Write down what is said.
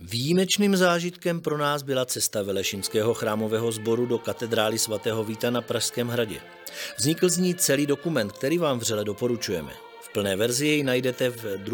Výjimečným zážitkem pro nás byla cesta Velešinského chrámového sboru do katedrály svatého Víta na Pražském hradě. Vznikl z ní celý dokument, který vám vřele doporučujeme. V plné verzi jej najdete v